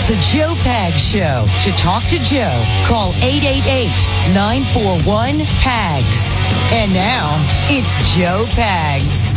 The Joe Pags Show. To talk to Joe, call 888-941-PAGS. And now, it's Joe Pags.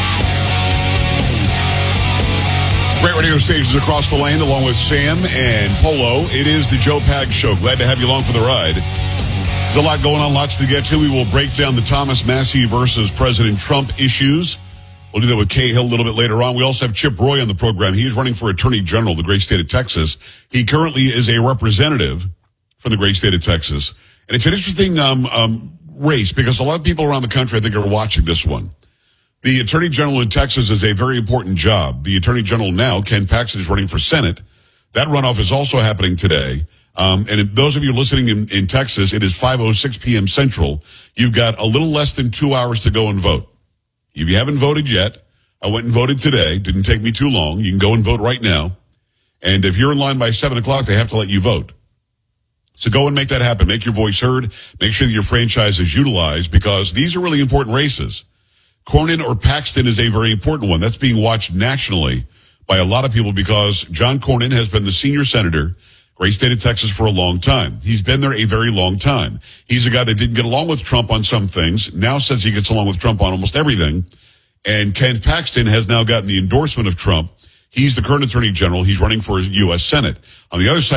Great radio stations across the land, along with Sam and Polo. It is the Joe Pags Show. Glad to have you along for the ride. There's a lot going on, lots to get to. We will break down the Thomas Massie versus President Trump issues. We'll do that with Kay Hill a little bit later on. We also have Chip Roy on the program. He is running for Attorney General of the great state of Texas. He currently is a representative from the great state of Texas. And it's an interesting race because a lot of people around the country, I think, are watching this one. The Attorney General in Texas is a very important job. The Attorney General now, Ken Paxton, is running for Senate. That runoff is also happening today. And those of you listening in Texas, it is 5:06 p.m. Central. You've got a little less than 2 hours to go and vote. If you haven't voted yet, I went and voted today. Didn't take me too long. You can go and vote right now. And if you're in line by 7 o'clock, they have to let you vote. So go and make that happen. Make your voice heard. Make sure that your franchise is utilized because these are really important races. Cornyn or Paxton is a very important one. That's being watched nationally by a lot of people because John Cornyn has been the senior senator, great state of Texas, for a long time. He's been there a very long time. He's a guy that didn't get along with Trump on some things, now says he gets along with Trump on almost everything. And Ken Paxton has now gotten the endorsement of Trump. He's the current Attorney General. He's running for U.S. Senate. On the other side,